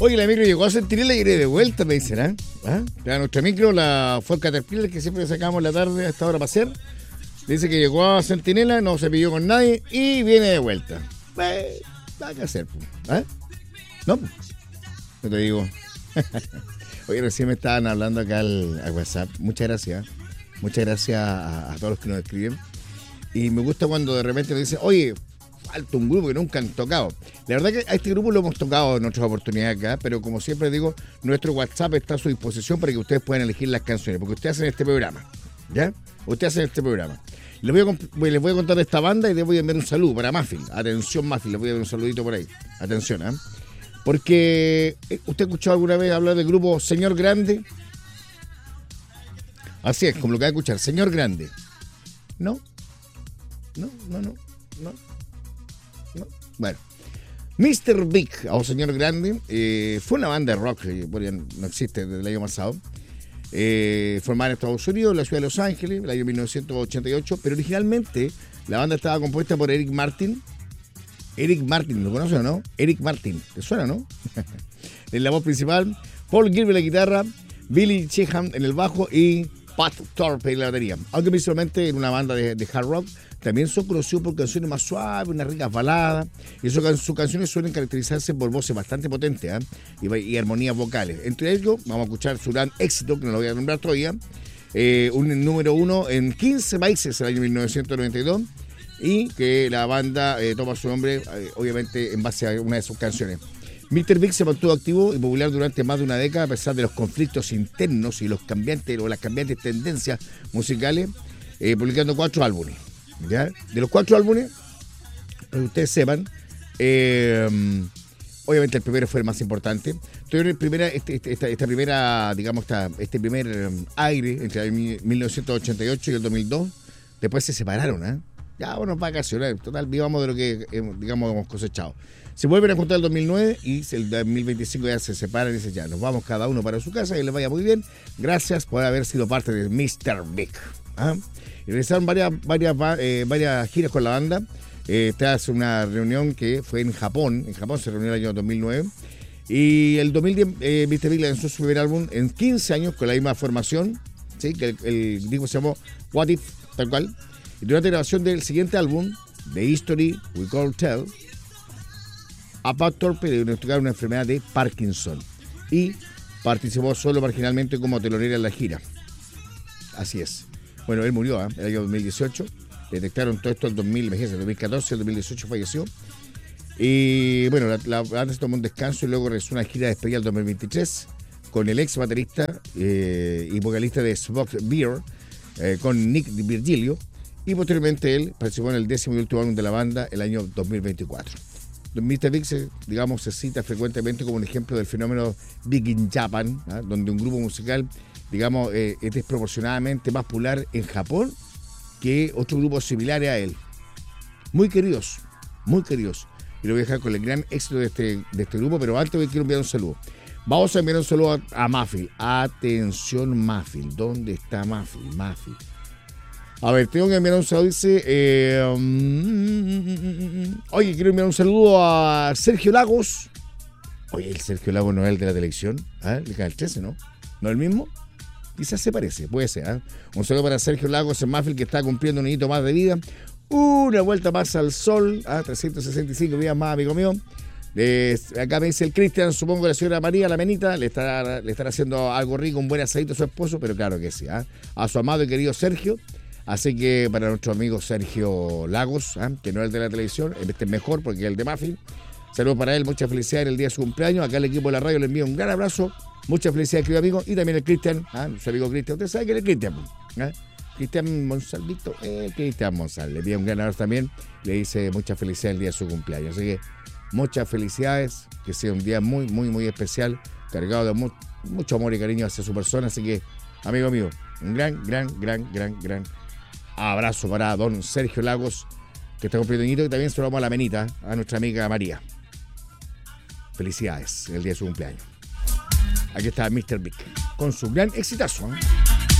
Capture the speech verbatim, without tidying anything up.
Oye, la micro llegó a Centinela y iré de vuelta, me dicen, ¿eh? ¿Ah? Ya, nuestra micro, la Ford Caterpillar, que siempre sacamos en la tarde a esta hora para hacer, dice que llegó a Centinela, no se pidió con nadie y viene de vuelta. Pues, nada que hacer, ¿eh? No, no te digo. Oye, recién me estaban hablando acá al, al WhatsApp. Muchas gracias. Muchas gracias a, a todos los que nos escriben. Y me gusta cuando de repente me dicen, oye, falta un grupo que nunca han tocado. La verdad que a este grupo lo hemos tocado en otras oportunidades acá, pero como siempre digo, nuestro WhatsApp está a su disposición para que ustedes puedan elegir las canciones, porque ustedes hacen este programa, ¿ya? Ustedes hacen este programa. Les voy a, les voy a contar de esta banda y les voy a enviar un saludo para Mafil. Atención, Mafil, les voy a dar un saludito por ahí. Atención, ¿eh? Porque, ¿usted ha escuchado alguna vez hablar del grupo Señor Grande? Así es, como lo que va a escuchar, Señor Grande. ¿No? No, no, no, no. no. Bueno, mister Big, o Señor Grande, eh, fue una banda de rock que bueno, no existe desde el año pasado. Eh, formada en Estados Unidos, en la ciudad de Los Ángeles, el año mil novecientos ochenta y ocho, pero originalmente la banda estaba compuesta por Eric Martin. Eric Martin, ¿lo conoces o no? Eric Martin, ¿te suena, no? En la voz principal, Paul Gilbert en la guitarra, Billy Sheehan en el bajo y Pat Thorpe en la batería. Aunque principalmente en una banda de, de hard rock, también son conocidos por canciones más suaves, unas ricas baladas, y eso, sus canciones suelen caracterizarse por voces bastante potentes ¿eh? y, y armonías vocales. Entre ellos, vamos a escuchar su gran éxito, que no lo voy a nombrar todavía, eh, un número uno en quince países en el año mil novecientos noventa y dos, y que la banda eh, toma su nombre, eh, obviamente, en base a una de sus canciones. mister Big se mantuvo activo y popular durante más de una década a pesar de los conflictos internos y los cambiantes o las cambiantes tendencias musicales, eh, publicando cuatro álbumes. ¿Ya? De los cuatro álbumes, para que ustedes sepan, eh, obviamente el primero fue el más importante. Tuvieron primera, este, este, esta, esta primera, digamos, esta, este primer um, aire entre el mil novecientos ochenta y ocho y el dos mil dos. Después se separaron, ¿eh? Ya, bueno, vacaciones, total, vivamos de lo que, eh, digamos, hemos cosechado. Se vuelven a juntar el dos mil nueve y el dos mil veinticinco ya se separan y dicen, ya, nos vamos cada uno para su casa, que les vaya muy bien. Gracias por haber sido parte de mister Big. ¿Ah? Y realizaron varias, varias, eh, varias giras con la banda. Eh, esta es una reunión que fue en Japón. En Japón se reunió el año dos mil nueve. Y el dos mil diez, eh, mister Big lanzó su primer álbum en quince años con la misma formación. ¿Sí? Que el, el disco se llamó What If, tal cual. Y durante la grabación del siguiente álbum, The History We Could Tell, a Pat Thorpe le diagnosticaron una enfermedad de Parkinson y participó solo marginalmente como telonera en la gira. Así es. Bueno, él murió ¿eh? el año dos mil dieciocho. Detectaron todo esto en el dos mil, imagínense, dos mil catorce, el dos mil dieciocho falleció. Y bueno, la, la banda se tomó un descanso y luego realizó una gira de despedida el dos mil veintitrés con el ex baterista eh, y vocalista de Smoked Beer, eh, con Nick Virgilio. Y posteriormente él participó en el décimo y último álbum de la banda el año dos mil veinticuatro. mister Big se, digamos, se cita frecuentemente como un ejemplo del fenómeno Big in Japan, ¿eh? donde un grupo musical, digamos, eh, es desproporcionadamente más popular en Japón que otros grupos similares a él. Muy queridos, muy queridos. Y lo voy a dejar con el gran éxito de este, de este grupo, pero antes quiero enviar un saludo. Vamos a enviar un saludo a, a Mafil. Atención, Mafil. ¿Dónde está Mafil? Mafil. A ver, tengo que enviar un saludo, dice... Eh, um, oye, quiero enviar un saludo a Sergio Lagos. Oye, el Sergio Lagos no es el de la televisión. ¿Ah? El canal trece, ¿no? ¿No es el mismo? Quizás se parece, puede ser. ¿eh? Un saludo para Sergio Lagos en Mafil, que está cumpliendo un hito más de vida. Una vuelta más al sol. ¿ah? trescientos sesenta y cinco días más, amigo mío. Eh, acá me dice el Cristian, supongo que la señora María, la menita, le estará, le estará haciendo algo rico, un buen asadito a su esposo, pero claro que sí. ¿eh? A su amado y querido Sergio. Así que para nuestro amigo Sergio Lagos, ¿eh? que no es el de la televisión, este es mejor porque es el de Mafil. Saludos para él, mucha felicidad en el día de su cumpleaños. Acá el equipo de la radio le envía un gran abrazo. Mucha felicidad, querido amigo. Y también el Cristian, ¿eh? su amigo Cristian. Usted sabe que es el Cristian. ¿eh? Cristian Monsalvito, eh, Cristian Monsal. Le envía un gran abrazo también. Le dice mucha felicidad el día de su cumpleaños. Así que muchas felicidades. Que sea un día muy, muy, muy especial. Cargado de mu- mucho amor y cariño hacia su persona. Así que, amigo mío, un gran, gran, gran, gran, gran abrazo para don Sergio Lagos, que está cumpliendo un hito. Y también saludamos a la menita, a nuestra amiga María. Felicidades el día de su cumpleaños. Aquí está mister Big con su gran exitazo. ¿eh?